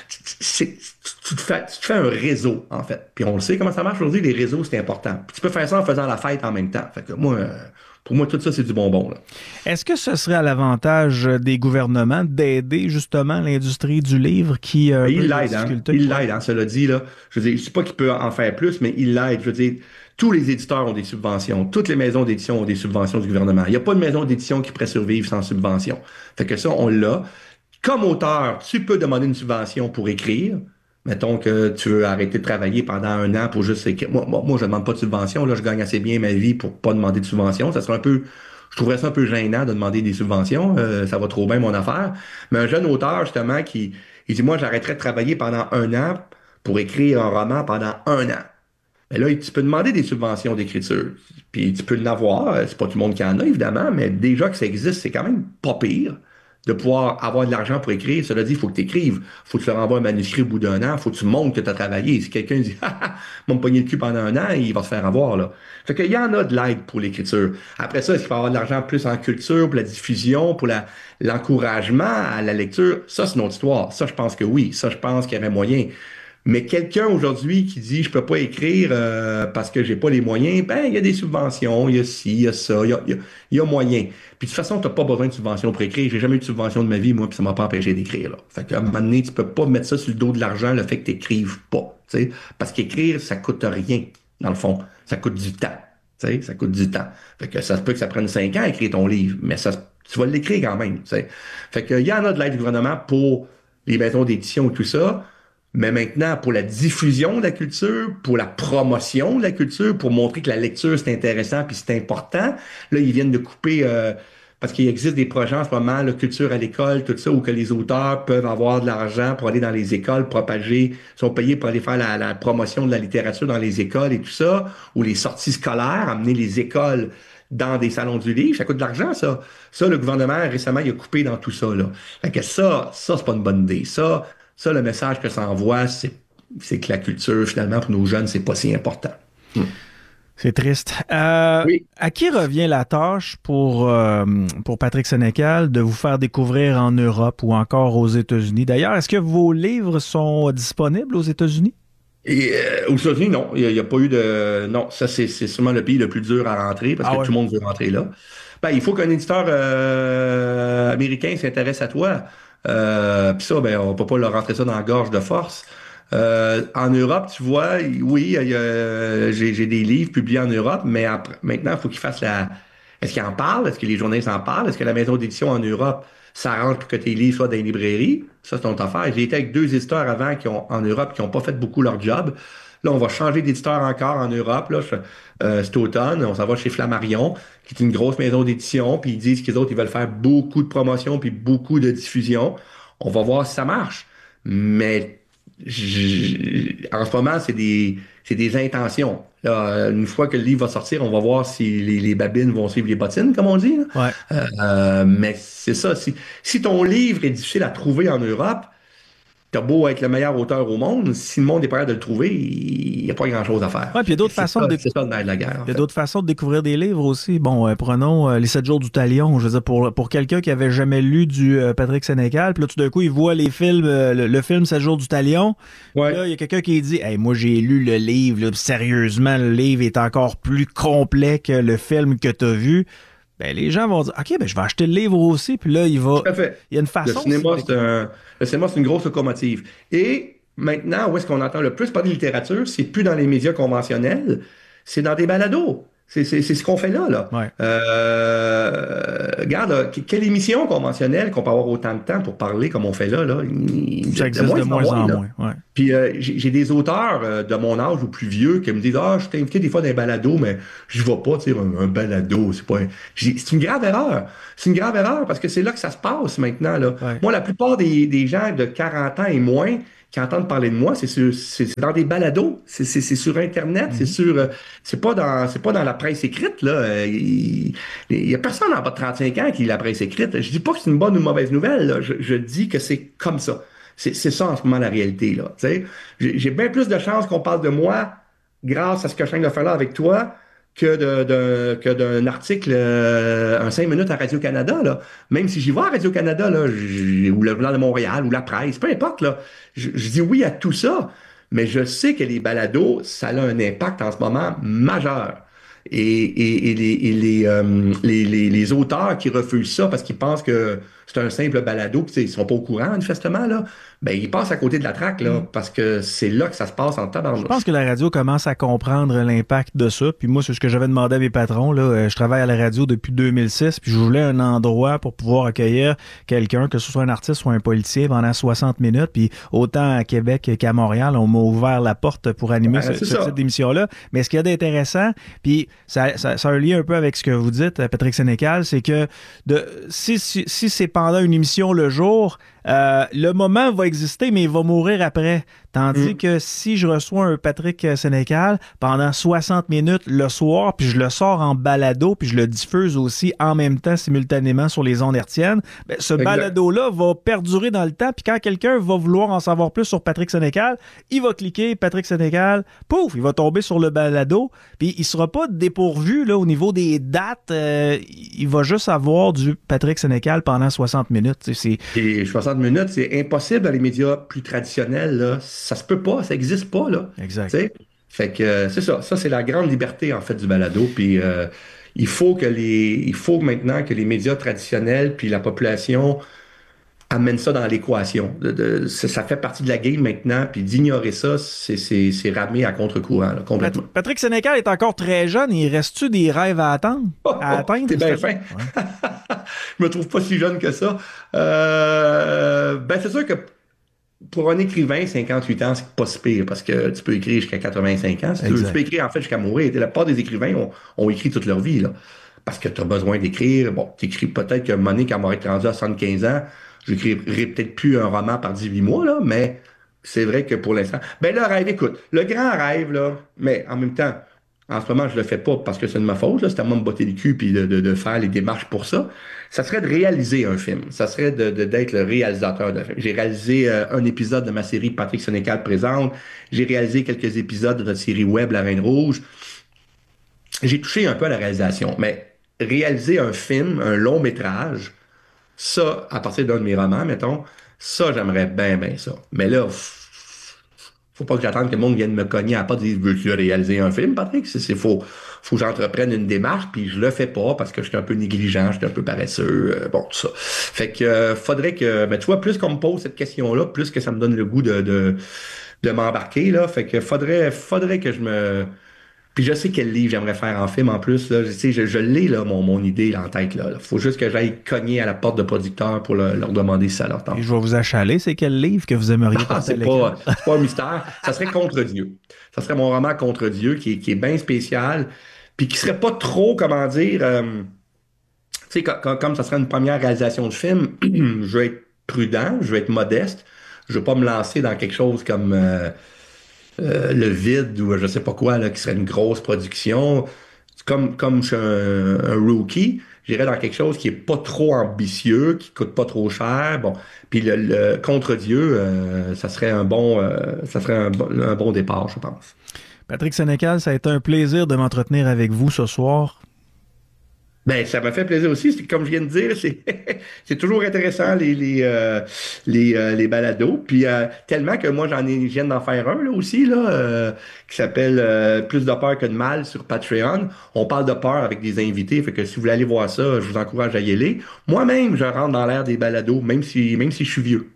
Tu te fais un réseau, en fait. Puis on le sait comment ça marche aujourd'hui, les réseaux, c'est important. Puis tu peux faire ça en faisant la fête en même temps. Fait que moi... Pour moi, tout ça, c'est du bonbon, là. Est-ce que ce serait à l'avantage des gouvernements d'aider justement l'industrie du livre qui il l'aide, cela dit, là. Je veux dire, je ne sais pas qu'il peut en faire plus, mais il l'aide. Je veux dire, tous les éditeurs ont des subventions. Toutes les maisons d'édition ont des subventions du gouvernement. Il n'y a pas de maison d'édition qui pourrait survivre sans subvention. Fait que ça, on l'a. Comme auteur, tu peux demander une subvention pour écrire. Mettons que tu veux arrêter de travailler pendant 1 an pour juste écrire. Moi, je ne demande pas de subvention. Là, je gagne assez bien ma vie pour pas demander de subvention. Ça serait je trouverais ça un peu gênant de demander des subventions. Ça va trop bien, mon affaire. Mais un jeune auteur, justement, il dit, moi, j'arrêterais de travailler pendant 1 an pour écrire un roman pendant 1 an. Mais là, tu peux demander des subventions d'écriture. Puis tu peux l'avoir. C'est pas tout le monde qui en a, évidemment, mais déjà que ça existe, c'est quand même pas pire de pouvoir avoir de l'argent pour écrire. Cela dit, il faut que tu écrives. Il faut que tu leur envoies un manuscrit au bout d'1 an. Il faut que tu montres que tu as travaillé. Si quelqu'un dit « Ah, m'a pogné le cul pendant 1 an », il va se faire avoir, là. Fait qu'il y en a de l'aide pour l'écriture. Après ça, est-ce qu'il faut avoir de l'argent plus en culture, pour la diffusion, pour l'encouragement à la lecture? Ça, c'est une autre histoire. Ça, je pense que oui. Ça, je pense qu'il y avait moyen. Mais quelqu'un aujourd'hui qui dit « Je peux pas écrire parce que j'ai pas les moyens », ben il y a des subventions, il y a ci, il y a ça, il y a moyen. Puis de toute façon, tu n'as pas besoin de subvention pour écrire. J'ai jamais eu de subvention de ma vie, moi, puis ça m'a pas empêché d'écrire. Là. Fait qu'à un moment donné, tu peux pas mettre ça sur le dos de l'argent, le fait que tu n'écrives pas. T'sais? Parce qu'écrire, ça coûte rien, dans le fond. Ça coûte du temps. T'sais? Ça coûte du temps. Fait que ça se peut que ça prenne 5 ans à écrire ton livre, mais tu vas l'écrire quand même. T'sais? Fait qu'il y en a de l'aide du gouvernement pour les maisons d'édition et tout ça. Mais maintenant, pour la diffusion de la culture, pour la promotion de la culture, pour montrer que la lecture, c'est intéressant puis c'est important, là, ils viennent de couper, parce qu'il existe des projets en ce moment, la culture à l'école, tout ça, où que les auteurs peuvent avoir de l'argent pour aller dans les écoles, propager, sont payés pour aller faire la promotion de la littérature dans les écoles et tout ça, ou les sorties scolaires, amener les écoles dans des salons du livre, ça coûte de l'argent, ça. Ça, le gouvernement, récemment, il a coupé dans tout ça, là. Fait que ça, c'est pas une bonne idée. Ça, le message que ça envoie, c'est que la culture, finalement, pour nos jeunes, c'est pas si important. C'est triste. Oui. À qui revient la tâche pour Patrick Sénécal de vous faire découvrir en Europe ou encore aux États-Unis? D'ailleurs, est-ce que vos livres sont disponibles aux États-Unis? Aux États-Unis, non. Il n'y a pas eu de... Non, ça, c'est sûrement le pays le plus dur à rentrer parce que tout le monde veut rentrer là. Ben, il faut qu'un éditeur américain s'intéresse à toi. Puis ça, ben, on peut pas leur rentrer ça dans la gorge de force. En Europe, tu vois, oui, j'ai des livres publiés en Europe, mais maintenant, il faut qu'ils fassent Est-ce qu'ils en parlent? Est-ce que les journalistes en parlent? Est-ce que la maison d'édition en Europe s'arrange pour que tes livres soient dans les librairies? Ça, c'est notre affaire. J'ai été avec 2 éditeurs avant en Europe qui n'ont pas fait beaucoup leur job. Là, on va changer d'éditeur encore en Europe. Là, cet automne, on s'en va chez Flammarion, qui est une grosse maison d'édition, puis ils disent qu'ils autres, ils veulent faire beaucoup de promotion puis beaucoup de diffusion. On va voir si ça marche. Mais en ce moment, c'est des intentions. Là, une fois que le livre va sortir, on va voir si les babines vont suivre les bottines, comme on dit. Là. Ouais. Mais c'est ça. Si ton livre est difficile à trouver en Europe, t'as beau être le meilleur auteur au monde, si le monde est prêt de le trouver, il n'y a pas grand-chose à faire. Ouais, puis il y a d'autres façons de la guerre. Il y a d'autres façons de découvrir des livres aussi. Bon, prenons Les 7 jours du Talion. Je veux dire, pour quelqu'un qui avait jamais lu du Patrick Sénécal, puis là, tout d'un coup, il voit les films, le film 7 jours du Talion. Ouais. Là, il y a quelqu'un qui dit « Hey, moi, j'ai lu le livre. Là, sérieusement, le livre est encore plus complet que le film que tu as vu. » Ben, les gens vont dire « OK, ben, je vais acheter le livre aussi. » Puis là, il y a une façon... Le cinéma, c'est une grosse locomotive. Et maintenant, où est-ce qu'on entend le plus parler de littérature? C'est plus dans les médias conventionnels, c'est dans des balados. C'est ce qu'on fait là. Ouais. Regarde, là, quelle émission conventionnelle qu'on peut avoir autant de temps pour parler comme on fait là? Ça existe de moins en moins. Ouais. Puis j'ai des auteurs de mon âge ou plus vieux qui me disent je t'ai invité des fois dans un balado, mais je vais pas, tu sais, un balado, c'est pas. C'est une grave erreur. C'est une grave erreur parce que c'est là que ça se passe maintenant. Là. Ouais. Moi, la plupart des gens de 40 ans et moins qui entendent parler de moi, c'est dans des balados, c'est sur Internet, c'est pas dans la presse écrite, là. Il y a personne en bas de 35 ans qui lit la presse écrite. Je dis pas que c'est une bonne ou une mauvaise nouvelle, là. Je dis que c'est comme ça. C'est ça en ce moment la réalité, là. Tu sais, j'ai bien plus de chances qu'on parle de moi grâce à ce que je viens de faire là avec toi que d'un article en 5 minutes à Radio-Canada, là. Même si j'y vais à Radio-Canada, là, ou le Journal de Montréal, ou la presse, peu importe, là. Je dis oui à tout ça, mais je sais que les balados, ça a un impact en ce moment majeur. Et les auteurs qui refusent ça parce qu'ils pensent que c'est un simple balado, puis ils sont pas au courant, manifestement, là, ben ils passent à côté de la traque, là, parce que c'est là que ça se passe en tabarnouche. Je pense que la radio commence à comprendre l'impact de ça, puis moi, c'est ce que j'avais demandé à mes patrons, là. Je travaille à la radio depuis 2006, puis je voulais un endroit pour pouvoir accueillir quelqu'un, que ce soit un artiste ou un politicien, pendant 60 minutes, puis autant à Québec qu'à Montréal, on m'a ouvert la porte pour animer ce type d'émission-là. Mais ce qu'il y a d'intéressant, puis ça a un lien un peu avec ce que vous dites, Patrick Sénécal, c'est que si c'est pendant une émission le jour, le moment va exister, mais il va mourir après. Tandis que si je reçois un Patrick Sénécal pendant 60 minutes le soir, puis je le sors en balado, puis je le diffuse aussi en même temps, simultanément sur les ondes hertziennes, ben, ce balado-là va perdurer dans le temps, puis quand quelqu'un va vouloir en savoir plus sur Patrick Sénécal, il va cliquer Patrick Sénécal, pouf, il va tomber sur le balado, puis il sera pas dépourvu là, au niveau des dates, il va juste avoir du Patrick Sénécal pendant 60 minutes. Et 60 minutes, c'est impossible dans les médias plus traditionnels, là. Ça se peut pas, ça existe pas, là. Exact. T'sais? Fait que c'est ça. Ça, c'est la grande liberté, en fait, du balado. Puis il faut maintenant que les médias traditionnels puis la population amènent ça dans l'équation. Ça fait partie de la game maintenant, puis d'ignorer ça, c'est ramer à contre-courant, là, complètement. Patrick Sénécal est encore très jeune. Il reste-tu des rêves à atteindre? C'est bien fin. Ouais. Je me trouve pas si jeune que ça. Ben, c'est sûr que pour un écrivain, 58 ans, c'est pas si pire, parce que tu peux écrire jusqu'à 85 ans. Tu peux écrire, en fait, jusqu'à mourir. La plupart des écrivains ont écrit toute leur vie, là. Parce que tu as besoin d'écrire. Bon, tu écris peut-être qu'à un moment donné, quand on va être rendu à 75 ans, j'écrirai peut-être plus un roman par 18 mois, là, mais c'est vrai que pour l'instant... Ben, le rêve, écoute, le grand rêve, là, mais en même temps, en ce moment, je le fais pas parce que c'est de ma faute, là, c'est à moi de me botter le cul puis de faire les démarches pour ça. Ça serait de réaliser un film. Ça serait d'être le réalisateur d'un film. J'ai réalisé un épisode de ma série Patrick Sénécal présente. J'ai réalisé quelques épisodes de notre série web La Reine Rouge. J'ai touché un peu à la réalisation, mais réaliser un film, un long métrage, ça, à partir d'un de mes romans, mettons, ça, j'aimerais bien ça. Mais là, faut pas que j'attende que le monde vienne me cogner à la porte et dire « Veux-tu réaliser un film, Patrick? » Faut que j'entreprenne une démarche, puis je le fais pas parce que je suis un peu négligent, je suis un peu paresseux, bon, tout ça. Fait que faudrait que... Ben, tu vois, plus qu'on me pose cette question-là, plus que ça me donne le goût de m'embarquer, là. Fait que faudrait que je me... Puis je sais quel livre j'aimerais faire en film en plus. Là. Je l'ai, là, mon idée là, en tête. Là. Faut juste que j'aille cogner à la porte de producteurs pour leur demander si ça leur tente. Et je vais vous achaler. C'est quel livre que vous aimeriez passer à l'écran? C'est pas un mystère. Ça serait Contre Dieu. Ça serait mon roman Contre Dieu qui est bien spécial. Puis qui serait pas trop, comment dire... tu sais, comme ça serait une première réalisation de film, je vais être prudent, je vais être modeste. Je vais pas me lancer dans quelque chose comme... Le Vide ou je sais pas quoi, là, qui serait une grosse production. Comme je suis un rookie, j'irais dans quelque chose qui est pas trop ambitieux, qui coûte pas trop cher. Bon, puis le Contre Dieu, ça serait un bon départ, je pense. Patrick Sénécal, ça a été un plaisir de m'entretenir avec vous ce soir. Ben, ça m'a fait plaisir aussi. Comme je viens de dire, c'est toujours intéressant les balados. Puis tellement que moi je viens d'en faire un là aussi là, qui s'appelle Plus de peur que de mal sur Patreon. On parle de peur avec des invités. Fait que si vous voulez aller voir ça, je vous encourage à y aller. Moi-même, je rentre dans l'ère des balados, même si je suis vieux.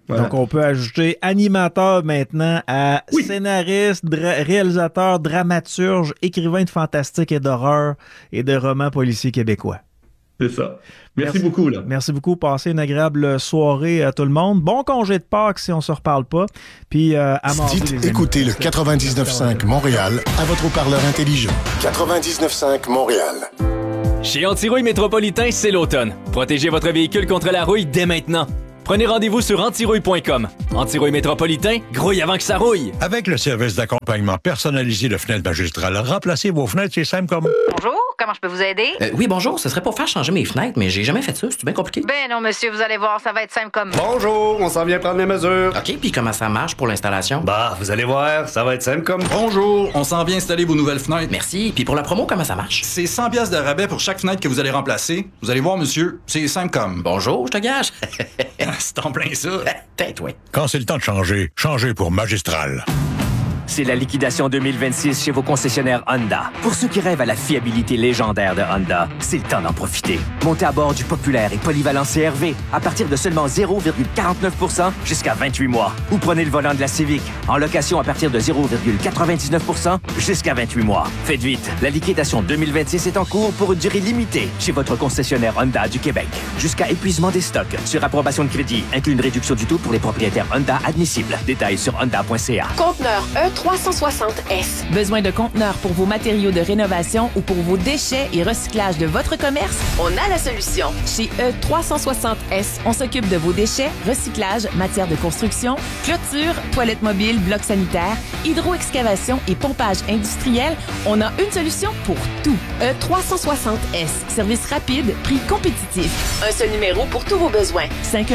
Voilà. Donc, on peut ajouter animateur maintenant à scénariste, réalisateur, dramaturge, écrivain de fantastique et d'horreur et de romans policiers québécois. C'est ça. Merci beaucoup. Là. Merci beaucoup. Passez une agréable soirée à tout le monde. Bon congé de Pâques si on se reparle pas. Puis à mardi, Dites écoutez le 99.5 Montréal à votre haut-parleur intelligent. 99.5 Montréal. Chez Antirouille Métropolitain, c'est l'automne. Protégez votre véhicule contre la rouille dès maintenant. Prenez rendez-vous sur antirouille.com. Antirouille Métropolitain, grouille avant que ça rouille. Avec le service d'accompagnement personnalisé de Fenêtres Magistrales, remplacez vos fenêtres, c'est simple comme... Bonjour, comment je peux vous aider? Oui, bonjour, ce serait pour faire changer mes fenêtres, mais j'ai jamais fait ça, c'est bien compliqué. Ben non, monsieur, vous allez voir, ça va être simple comme... Bonjour, on s'en vient prendre les mesures. OK, puis comment ça marche pour l'installation? Bah, vous allez voir, ça va être simple comme... Bonjour, on s'en vient installer vos nouvelles fenêtres. Merci, puis pour la promo, comment ça marche? C'est 100 pièces de rabais pour chaque fenêtre que vous allez remplacer. Vous allez voir, monsieur, c'est simple comme... Bonjour, je te gage. C'est en plein ça. Peut-être, oui. Quand c'est le temps de changer, changez pour Magistral. C'est la liquidation 2026 chez vos concessionnaires Honda. Pour ceux qui rêvent à la fiabilité légendaire de Honda, c'est le temps d'en profiter. Montez à bord du populaire et polyvalent CR-V à partir de seulement 0,49% jusqu'à 28 mois. Ou prenez le volant de la Civic en location à partir de 0,99% jusqu'à 28 mois. Faites vite, la liquidation 2026 est en cours pour une durée limitée chez votre concessionnaire Honda du Québec. Jusqu'à épuisement des stocks. Sur approbation de crédit, inclut une réduction du taux pour les propriétaires Honda admissibles. Détails sur honda.ca. Conteneur E360S. Besoin de conteneurs pour vos matériaux de rénovation ou pour vos déchets et recyclage de votre commerce? On a la solution. Chez E360S, on s'occupe de vos déchets, recyclage, matière de construction, clôture, toilettes mobiles, blocs sanitaires, hydro-excavation et pompage industriel. On a une solution pour tout. E360S. Service rapide, prix compétitif. Un seul numéro pour tous vos besoins.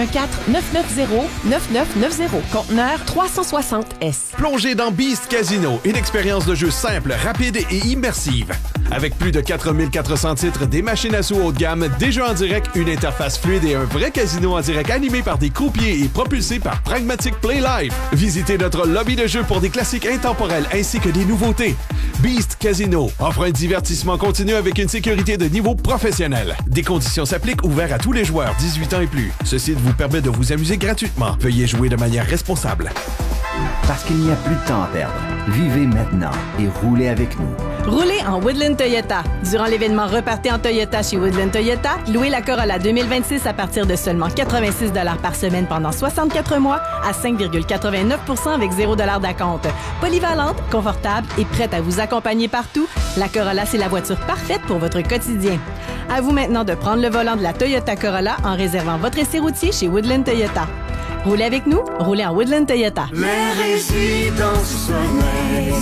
514-990-9990. Conteneur 360S. Plongez dans Beast Casino, une expérience de jeu simple, rapide et immersive. Avec plus de 4400 titres, des machines à sous haut de gamme, des jeux en direct, une interface fluide et un vrai casino en direct animé par des croupiers et propulsé par Pragmatic Play Live. Visitez notre lobby de jeu pour des classiques intemporels ainsi que des nouveautés. Beast Casino offre un divertissement continu avec une sécurité de niveau professionnel. Des conditions s'appliquent, ouvert à tous les joueurs 18 ans et plus. Ce site vous permet de vous amuser gratuitement. Veuillez jouer de manière responsable. Parce qu'il n'y a plus de temps à perdre. Vivez maintenant et roulez avec nous. Roulez en Woodland Toyota. Durant l'événement Repartez en Toyota chez Woodland Toyota, louez la Corolla 2026 à partir de seulement 86 $ par semaine pendant 64 mois à 5,89% avec 0 $ d'acompte. Polyvalente, confortable et prête à vous accompagner partout, la Corolla, c'est la voiture parfaite pour votre quotidien. À vous maintenant de prendre le volant de la Toyota Corolla en réservant votre essai routier chez Woodland Toyota. Roulez avec nous, roulez en Woodland Toyota. Les résidences soleil.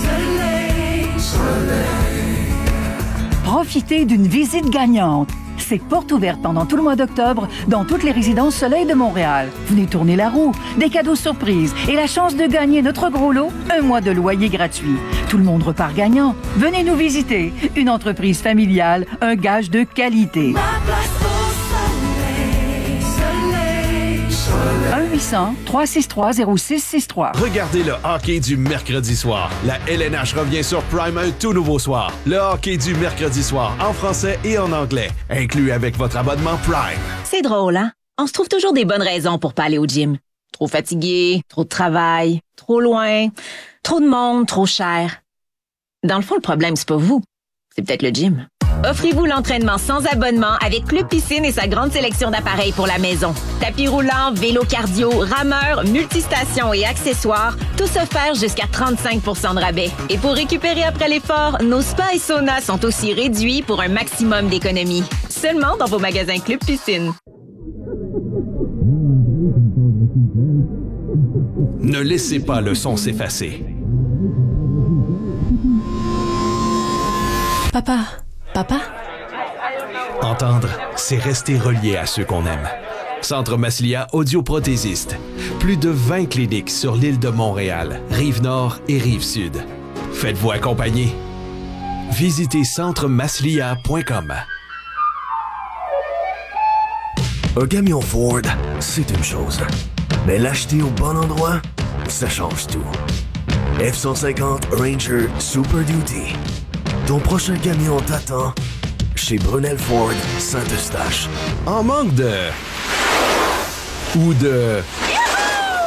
Profitez d'une visite gagnante. C'est porte ouverte pendant tout le mois d'octobre dans toutes les résidences Soleil de Montréal. Venez tourner la roue, des cadeaux surprises et la chance de gagner notre gros lot, un mois de loyer gratuit. Tout le monde repart gagnant. Venez nous visiter. Une entreprise familiale, un gage de qualité. 1-800-363-0663. Regardez le hockey du mercredi soir. La LNH revient sur Prime un tout nouveau soir. Le hockey du mercredi soir en français et en anglais, inclus avec votre abonnement Prime. C'est drôle, hein? On se trouve toujours des bonnes raisons pour pas aller au gym. Trop fatigué, trop de travail, trop loin, trop de monde, trop cher. Dans le fond, le problème, c'est pas vous. C'est peut-être le gym. Offrez-vous l'entraînement sans abonnement avec Club Piscine et sa grande sélection d'appareils pour la maison. Tapis roulant, vélo cardio, rameur, multistations et accessoires, tous offerts jusqu'à 35 % de rabais. Et pour récupérer après l'effort, nos spas et saunas sont aussi réduits pour un maximum d'économie. Seulement dans vos magasins Club Piscine. Ne laissez pas le son s'effacer. Papa. Papa? Entendre, c'est rester relié à ceux qu'on aime. Centre Maslia audioprothésiste. Plus de 20 cliniques sur l'île de Montréal, Rive-Nord et Rive-Sud. Faites-vous accompagner. Visitez centremaslia.com. Un camion Ford, c'est une chose. Mais l'acheter au bon endroit, ça change tout. F-150 Ranger Super Duty. Ton prochain camion t'attend chez Brunel Ford Saint-Eustache. En manque de... ou de...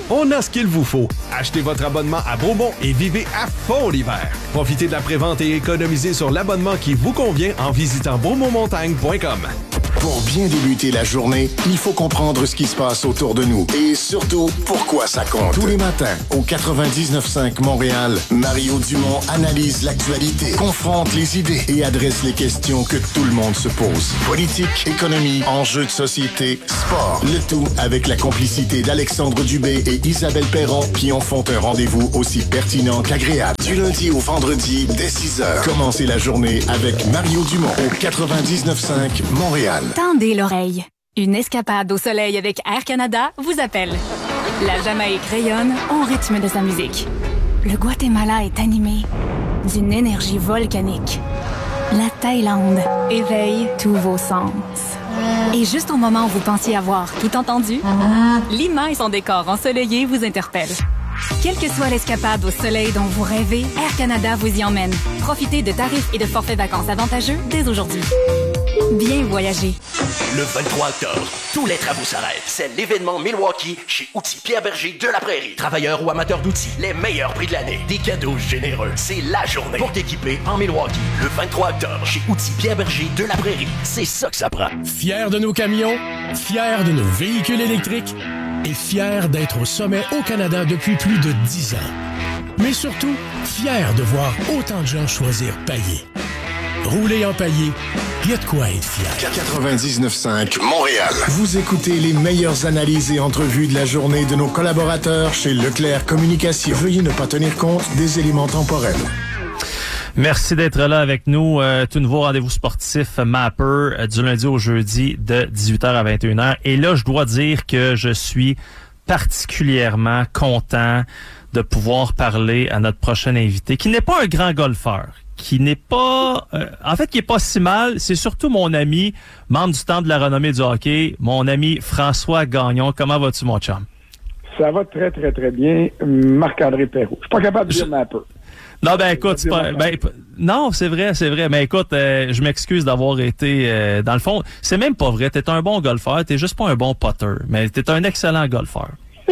on a ce qu'il vous faut. Achetez votre abonnement à Beaumont et vivez à fond l'hiver. Profitez de la prévente et économisez sur l'abonnement qui vous convient en visitant beaumontmontagne.com. Pour bien débuter la journée, il faut comprendre ce qui se passe autour de nous et surtout pourquoi ça compte. Tous les matins, au 99.5 Montréal, Mario Dumont analyse l'actualité, confronte les idées et adresse les questions que tout le monde se pose. Politique, économie, enjeux de société, sport. Le tout avec la complicité d'Alexandre Dubé et Isabelle Perron qui en font un rendez-vous aussi pertinent qu'agréable. Du lundi au vendredi, dès 6h. Commencez la journée avec Mario Dumont au 99.5 Montréal. Tendez l'oreille. Une escapade au soleil avec Air Canada vous appelle. La Jamaïque rayonne au rythme de sa musique. Le Guatemala est animé d'une énergie volcanique. La Thaïlande éveille tous vos sens. Et juste au moment où vous pensiez avoir tout entendu, Lima et son décor ensoleillé vous interpellent. Quelle que soit l'escapade au soleil dont vous rêvez, Air Canada vous y emmène. Profitez de tarifs et de forfaits vacances avantageux dès aujourd'hui. Bien voyager. Le 23 octobre, tous les travaux s'arrêtent. C'est l'événement Milwaukee chez Outils Pierre Berger de la Prairie. Travailleurs ou amateurs d'outils, les meilleurs prix de l'année. Des cadeaux généreux. C'est la journée pour t'équiper en Milwaukee. Le 23 octobre, chez Outils Pierre Berger de la Prairie. C'est ça que ça prend. Fiers de nos camions, fiers de nos véhicules électriques et fiers d'être au sommet au Canada depuis plus de 10 ans. Mais surtout, fiers de voir autant de gens choisir Paillé. Rouler en Paillé, il y a de quoi être fier. 99.5 Montréal. Vous écoutez les meilleures analyses et entrevues de la journée de nos collaborateurs chez Leclerc Communication. Veuillez ne pas tenir compte des éléments temporels. Merci d'être là avec nous. Tout nouveau rendez-vous sportif Mapper du lundi au jeudi de 18h à 21h. Et là, je dois dire que je suis particulièrement content de pouvoir parler à notre prochain invité, qui n'est pas un grand golfeur, qui n'est pas... qui est pas si mal. C'est surtout mon ami, membre du Temple de la renommée du hockey, mon ami François Gagnon. Comment vas-tu, mon chum? Ça va très, très, très bien. Marc-André Perrault. Je suis pas capable de dire Mapper. Non, écoute, non, c'est vrai. Mais écoute, je m'excuse d'avoir été... dans le fond, c'est même pas vrai. T'es un bon golfeur. T'es juste pas un bon putter. Mais t'es un excellent golfeur.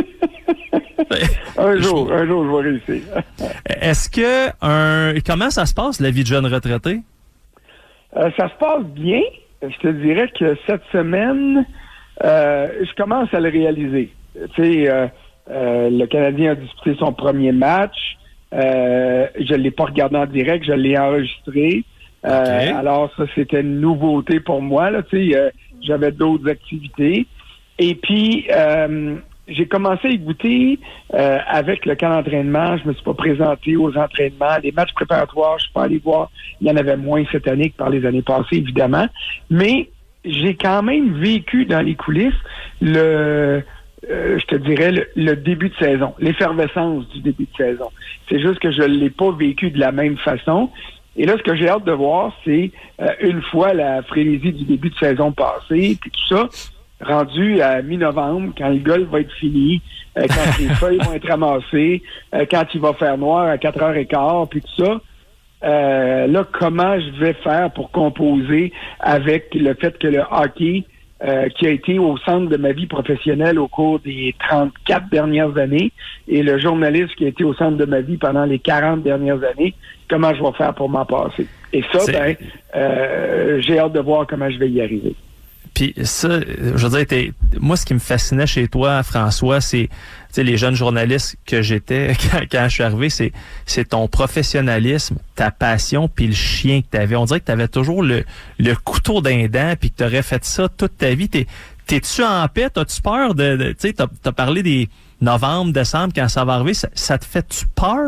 un jour, je vais réussir. Est-ce que... Comment ça se passe, la vie de jeune retraité? Ça se passe bien. Je te dirais que cette semaine, je commence à le réaliser. Tu sais, le Canadien a disputé son premier match. Je l'ai pas regardé en direct, je l'ai enregistré. Okay. Alors ça, c'était une nouveauté pour moi. Là, j'avais d'autres activités. Et puis, j'ai commencé à y goûter avec le camp d'entraînement. Je me suis pas présenté aux entraînements. Les matchs préparatoires, je suis pas allé voir. Il y en avait moins cette année que par les années passées, évidemment. Mais j'ai quand même vécu dans les coulisses je te dirais, le début de saison, l'effervescence du début de saison. C'est juste que je ne l'ai pas vécu de la même façon. Et là, ce que j'ai hâte de voir, c'est une fois la frénésie du début de saison passée, puis tout ça, rendu à mi-novembre, quand le golf va être fini, quand les feuilles vont être ramassées, quand il va faire noir à 4h15, puis tout ça, là, comment je vais faire pour composer avec le fait que le hockey qui a été au centre de ma vie professionnelle au cours des 34 dernières années, et le journaliste qui a été au centre de ma vie pendant les 40 dernières années, comment je vais faire pour m'en passer. Et ça, j'ai hâte de voir comment je vais y arriver. Puis ça, je veux dire, moi, ce qui me fascinait chez toi, François, c'est les jeunes journalistes que j'étais quand je suis arrivé, c'est ton professionnalisme, ta passion, puis le chien que tu avais. On dirait que tu avais toujours le couteau d'un dent, puis que tu aurais fait ça toute ta vie. T'es-tu en paix? T'as-tu peur tu sais, t'as parlé des novembre, décembre, quand ça va arriver. Ça te fait-tu peur?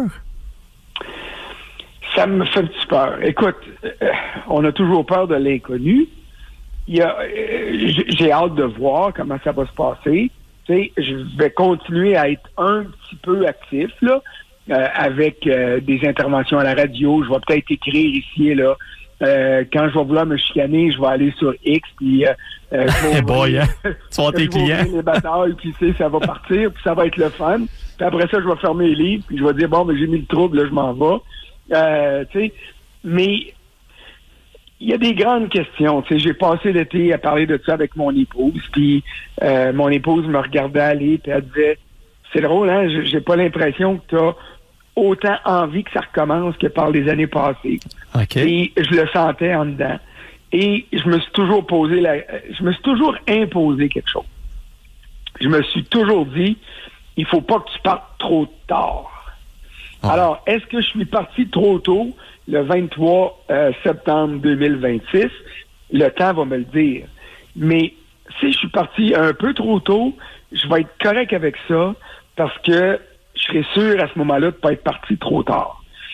Ça me fait un petit peur. Écoute, on a toujours peur de l'inconnu. J'ai hâte de voir comment ça va se passer. Tu sais, je vais continuer à être un petit peu actif là, avec des interventions à la radio. Je vais peut-être écrire ici et là. Quand je vais vouloir me chicaner, je vais aller sur X puis tu vas tes clients. Les batailles, puis ça va partir, puis ça va être le fun. Puis après ça, je vais fermer les livres, puis je vais dire bon, mais j'ai mis le trouble, là, je m'en vais. Tu sais, mais il y a des grandes questions. Tu sais, j'ai passé l'été à parler de ça avec mon épouse, puis mon épouse me regardait aller, puis elle disait, c'est drôle, hein? J'ai pas l'impression que tu as autant envie que ça recommence que par les années passées. Okay. Et je le sentais en dedans. Et je me suis toujours imposé quelque chose. Je me suis toujours dit, il faut pas que tu partes trop tard. Ah. Alors, est-ce que je suis parti trop tôt, le 23 septembre 2026? Le temps va me le dire. Mais si je suis parti un peu trop tôt, je vais être correct avec ça parce que je serai sûr à ce moment-là de ne pas être parti trop tard.